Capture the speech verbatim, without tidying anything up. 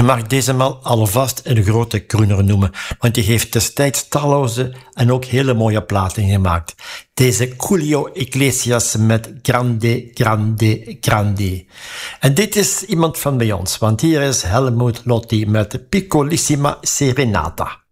mag deze man alvast een grote crooner noemen, want hij heeft destijds talloze en ook hele mooie platen gemaakt. Deze Julio Iglesias met Grande, Grande, Grande. En dit is iemand van bij ons, want hier is Helmut Lotti met Piccolissima Serenata.